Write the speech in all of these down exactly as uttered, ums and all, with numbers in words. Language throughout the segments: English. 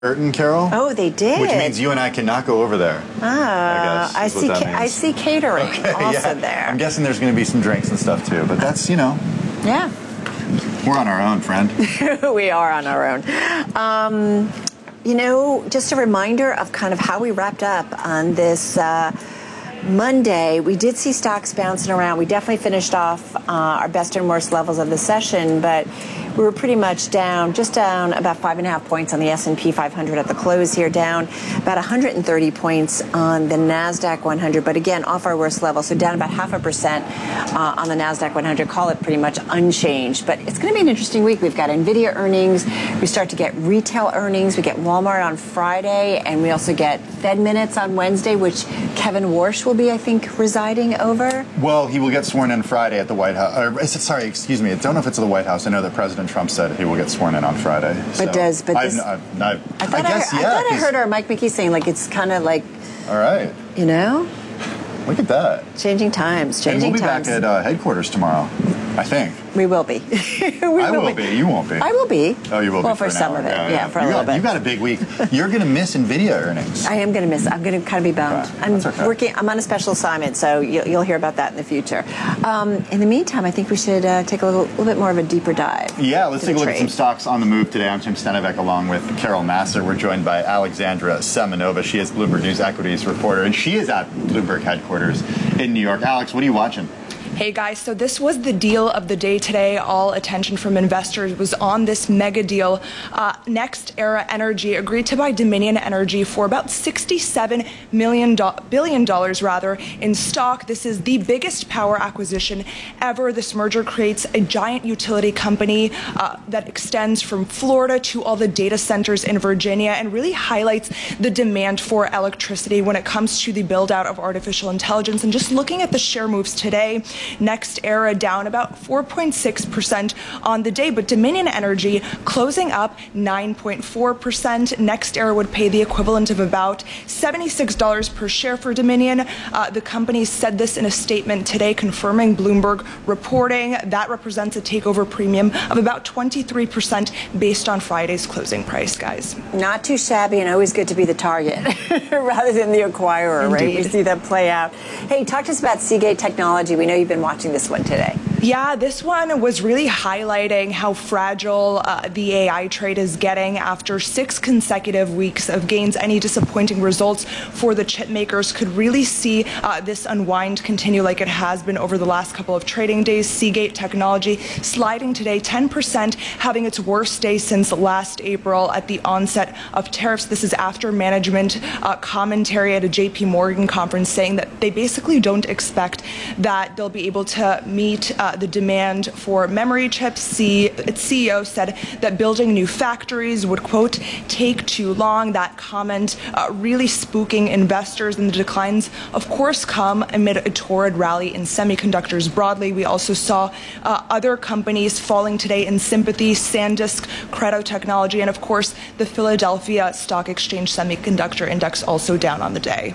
Curtain, Carol. Oh, they did. Which means you and I cannot go over there. Ah, I, guess, I see. Ca- I see catering okay, also yeah. there. I'm guessing there's going to be some drinks and stuff too, but that's, you know. Yeah. We're on our own, friend. We are on our own. Um, you know, just a reminder of kind of how we wrapped up on this uh, Monday. We did see stocks bouncing around. We definitely finished off uh, our best and worst levels of the session, but we were pretty much down, just down about five and a half points on the S and P five hundred at the close here, down about one hundred thirty points on the NASDAQ one hundred, but again, off our worst level, so down about half a percent uh, on the NASDAQ one hundred, call it pretty much unchanged. But it's going to be an interesting week. We've got NVIDIA earnings, we start to get retail earnings, we get Walmart on Friday, and we also get Fed minutes on Wednesday, which Kevin Warsh will be, I think, residing over. Well, he will get sworn in Friday at the White House. Or, is it, sorry, excuse me, I don't know if it's at the White House. I know that President Trump said he will get sworn in on Friday. But so does, but I've, this, I've, I've, I, thought I guess, I, yeah. I thought I heard our Mike Mickey saying, like, it's kind of like, all right. You know? Look at that. Changing times, changing times. And we'll be times. back at uh, headquarters tomorrow, I think. We will be. we I will be. be. You won't be. I will be. Oh, you will well, be for, for some hour. of it. Yeah, Yeah, yeah. for a you little got, bit. You got a big week. You're going to miss NVIDIA earnings. I am going to miss. I'm going to kind of be bummed. Okay. I'm okay. working. I'm on a special assignment, so you'll, you'll hear about that in the future. Um, in the meantime, I think we should uh, take a little, little bit more of a deeper dive. Yeah, let's take a look trade. at some stocks on the move today. I'm Tim Stenevec along with Carol Massar. We're joined by Alexandra Semenova. She is Bloomberg News equities reporter, and she is at Bloomberg headquarters in New York. Alex, what are you watching? Hey guys, so this was the deal of the day today. All attention from investors was on this mega deal. Uh, NextEra Energy agreed to buy Dominion Energy for about sixty-seven million do- billion dollars rather in stock. This is the biggest power acquisition ever. This merger creates a giant utility company uh, that extends from Florida to all the data centers in Virginia and really highlights the demand for electricity when it comes to the build out of artificial intelligence. And just looking at the share moves today, NextEra down about four point six percent on the day, but Dominion Energy closing up nine point four percent. NextEra would pay the equivalent of about seventy-six dollars per share for Dominion. Uh, the company said this in a statement today, confirming Bloomberg reporting. That represents a takeover premium of about twenty-three percent based on Friday's closing price, guys. Not too shabby, and always good to be the target rather than the acquirer, Indeed. right? We see that play out. Hey, talk to us about Seagate Technology. We know you've been watching this one today. Yeah, this one was really highlighting how fragile uh, the A I trade is getting after six consecutive weeks of gains. Any disappointing results for the chip makers could really see uh, this unwind continue like it has been over the last couple of trading days. Seagate Technology sliding today ten percent, having its worst day since last April at the onset of tariffs. This is after management uh, commentary at a J P Morgan conference saying that they basically don't expect that they'll be able to meet uh, the demand for memory chips. C- its C E O said that building new factories would, quote, take too long. That comment uh, really spooking investors, and the declines, of course, come amid a torrid rally in semiconductors broadly. We also saw uh, other companies falling today in sympathy, SanDisk, Credo Technology, and, of course, the Philadelphia Stock Exchange Semiconductor Index also down on the day.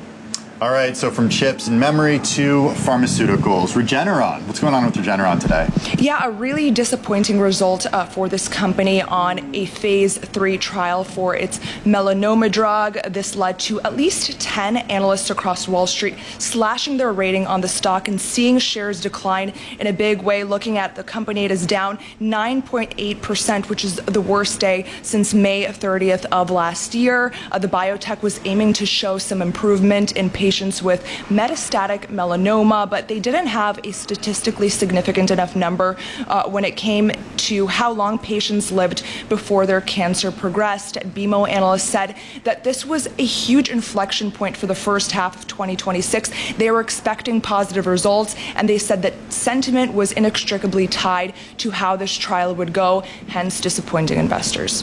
All right, so from chips and memory to pharmaceuticals. Regeneron. What's going on with Regeneron today? Yeah, a really disappointing result uh, for this company on a phase three trial for its melanoma drug. This led to at least ten analysts across Wall Street slashing their rating on the stock and seeing shares decline in a big way. Looking at the company, it is down nine point eight percent, which is the worst day since May thirtieth of last year. Uh, the biotech was aiming to show some improvement in patients patients with metastatic melanoma, but they didn't have a statistically significant enough number uh, when it came to how long patients lived before their cancer progressed. B M O analysts said that this was a huge inflection point for the first half of twenty twenty-six. They were expecting positive results, and they said that sentiment was inextricably tied to how this trial would go, hence disappointing investors.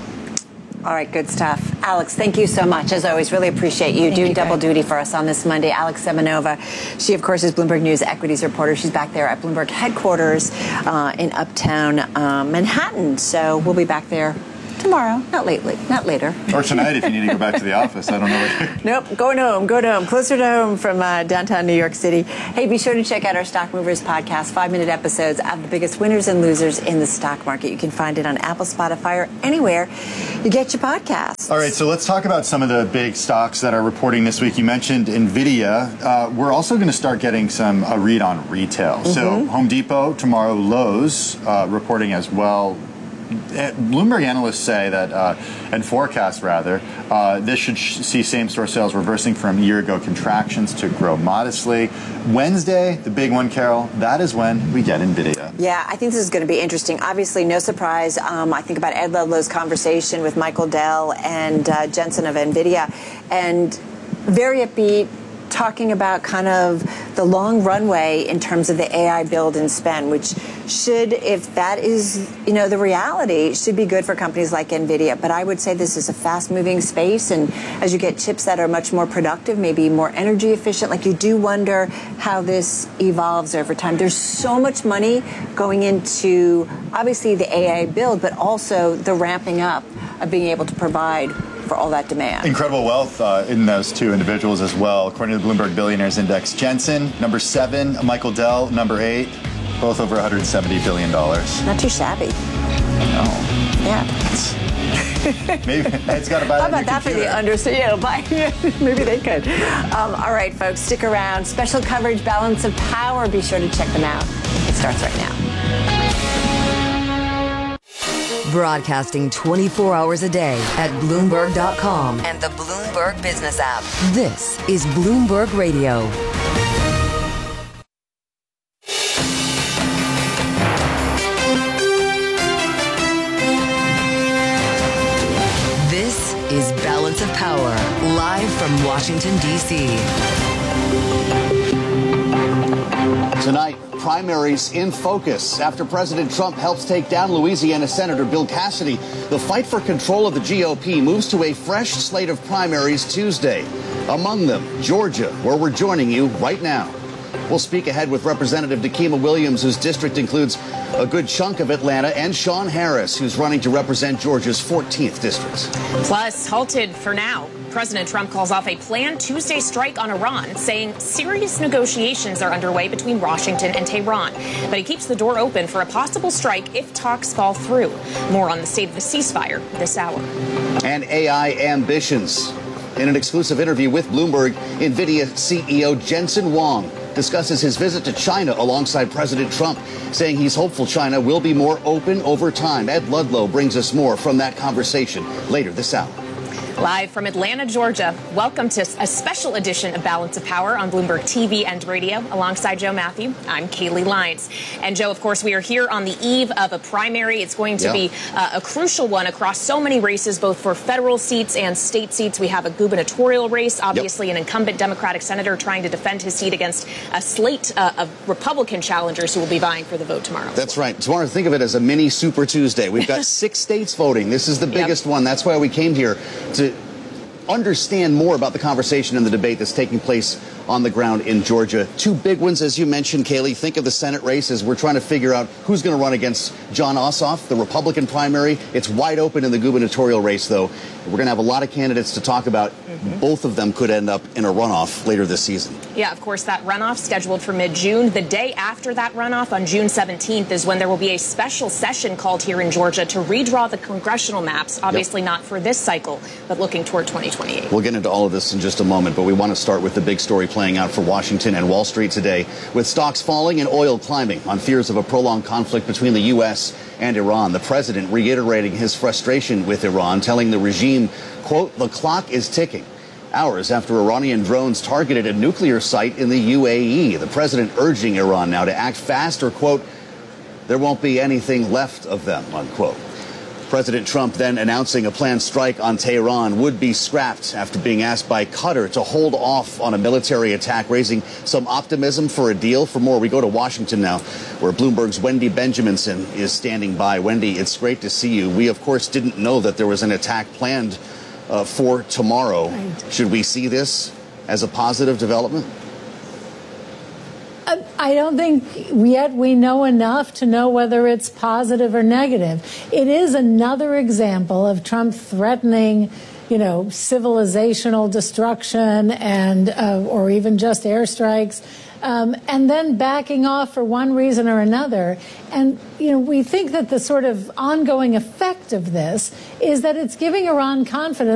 All right, good stuff. Alex, thank you so much. As always, really appreciate you thank doing you, double guys. duty for us on this Monday. Alex Semenova, she, of course, is Bloomberg News equities reporter. She's back there at Bloomberg headquarters uh, in Uptown uh, Manhattan. So we'll be back there tomorrow, not lately, not later. Or tonight if you need to go back to the office. I don't know what you're... Nope, going home, going home, closer to home from uh, downtown New York City. Hey, be sure to check out our Stock Movers podcast, five-minute episodes of the biggest winners and losers in the stock market. You can find it on Apple, Spotify, or anywhere you get your podcasts. All right, so let's talk about some of the big stocks that are reporting this week. You mentioned NVIDIA. Uh, we're also going to start getting some a read on retail. Mm-hmm. So Home Depot, tomorrow Lowe's uh, reporting as well. Bloomberg analysts say that, uh, and forecast rather, uh, this should sh- see same-store sales reversing from year-ago contractions to grow modestly. Wednesday, the big one, Carol, that is when we get NVIDIA. Yeah, I think this is going to be interesting. Obviously, no surprise. Um, I think about Ed Ludlow's conversation with Michael Dell and uh, Jensen of NVIDIA, and very upbeat, talking about kind of the long runway in terms of the A I build and spend, which should, if that is, you know, the reality, should be good for companies like NVIDIA. But I would say this is a fast-moving space, and as you get chips that are much more productive, maybe more energy efficient, like you do wonder how this evolves over time. There's so much money going into, obviously, the A I build, but also the ramping up of being able to provide for all that demand. Incredible wealth uh, in those two individuals as well. According to the Bloomberg Billionaires Index, Jensen, number seven, Michael Dell, number eight, both over one hundred seventy billion dollars. Not too shabby. No. Yeah. Maybe it's got to buy How that about that for the under? Yeah, buy. Maybe they could. Um, all right, folks, stick around. Special coverage, Balance of Power. Be sure to check them out. It starts right now. Broadcasting twenty-four hours a day at Bloomberg dot com and the Bloomberg Business app. This is Bloomberg Radio. This is Balance of Power, live from Washington, D C Tonight, primaries in focus. After President Trump helps take down Louisiana Senator Bill Cassidy, the fight for control of the G O P moves to a fresh slate of primaries Tuesday. Among them, Georgia, where we're joining you right now. We'll speak ahead with Representative Nikema Williams, whose district includes a good chunk of Atlanta, and Sean Harris, who's running to represent Georgia's fourteenth district. Plus, halted for now. President Trump calls off a planned Tuesday strike on Iran, saying serious negotiations are underway between Washington and Tehran. But he keeps the door open for a possible strike if talks fall through. More on the state of the ceasefire this hour. And A I ambitions. In an exclusive interview with Bloomberg, NVIDIA C E O Jensen Huang discusses his visit to China alongside President Trump, saying he's hopeful China will be more open over time. Ed Ludlow brings us more from that conversation later this hour. Live from Atlanta, Georgia, welcome to a special edition of Balance of Power on Bloomberg T V and radio. Alongside Joe Matthew, I'm Kaylee Lyons. And Joe, of course, we are here on the eve of a primary. It's going to yeah. be uh, a crucial one across so many races, both for federal seats and state seats. We have a gubernatorial race, obviously yep. an incumbent Democratic senator trying to defend his seat against a slate uh, of Republican challengers who will be vying for the vote tomorrow. That's right. Tomorrow, think of it as a mini Super Tuesday. We've got six states voting. This is the biggest yep. one. That's why we came here to understand more about the conversation and the debate that's taking place on the ground in Georgia. Two big ones, as you mentioned, Kaylee. Think of the Senate race as we're trying to figure out who's going to run against Jon Ossoff, the Republican primary. It's wide open in the gubernatorial race, though. We're going to have a lot of candidates to talk about. Mm-hmm. Both of them could end up in a runoff later this season. Yeah, of course, that runoff scheduled for mid-June. The day after that runoff, on June seventeenth, is when there will be a special session called here in Georgia to redraw the congressional maps. Obviously yep. not for this cycle, but looking toward twenty twenty-eight. We'll get into all of this in just a moment, but we want to start with the big story playing out for Washington and Wall Street today, with stocks falling and oil climbing on fears of a prolonged conflict between the U S and Iran. The president reiterating his frustration with Iran, telling the regime, quote, the clock is ticking. Hours after Iranian drones targeted a nuclear site in the U A E. The president urging Iran now to act fast or, quote, there won't be anything left of them, unquote. President Trump then announcing a planned strike on Tehran would be scrapped after being asked by Qatar to hold off on a military attack, raising some optimism for a deal. For more, we go to Washington now, where Bloomberg's Wendy Benjaminson is standing by. Wendy, it's great to see you. We, of course, didn't know that there was an attack planned uh, for tomorrow. Right. Should we see this as a positive development? I don't think yet we know enough to know whether it's positive or negative. It is another example of Trump threatening, you know, civilizational destruction and uh, or even just airstrikes. Um, and then backing off for one reason or another. And, you know, we think that the sort of ongoing effect of this is that it's giving Iran confidence